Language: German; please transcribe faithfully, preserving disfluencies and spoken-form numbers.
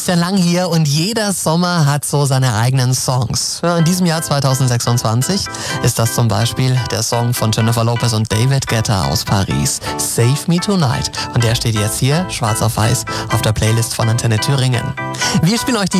Christian Lang hier und jeder Sommer hat so seine eigenen Songs. Ja, in diesem Jahr zweitausendsechsundzwanzig ist das zum Beispiel der Song von Jennifer Lopez und David Guetta aus Paris, Save Me Tonight. Und der steht jetzt hier, schwarz auf weiß, auf der Playlist von Antenne Thüringen. Wir spielen euch die